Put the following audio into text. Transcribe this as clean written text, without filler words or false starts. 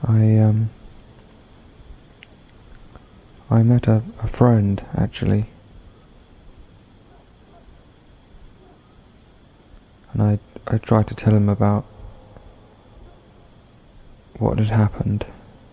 I I met a friend actually, and I tried to tell him about what had happened.